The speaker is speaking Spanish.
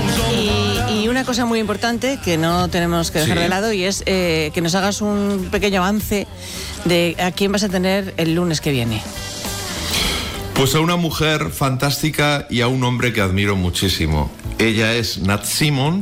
Y una cosa muy importante que no tenemos que dejar de lado, y es que nos hagas un pequeño avance de a quién vas a tener el lunes que viene. Pues a una mujer fantástica y a un hombre que admiro muchísimo. Ella es Nat Simmons